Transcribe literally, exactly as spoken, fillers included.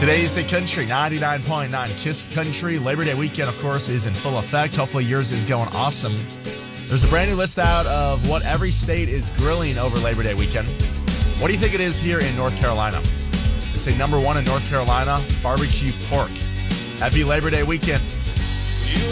Today's Hit Country, ninety-nine point nine Kiss Country. Labor Day weekend, of course, is in full effect. Hopefully yours is going awesome. There's a brand new list out of what every state is grilling over Labor Day weekend. What do you think it is here in North Carolina? They say number one in North Carolina, barbecue pork. Happy Labor Day weekend.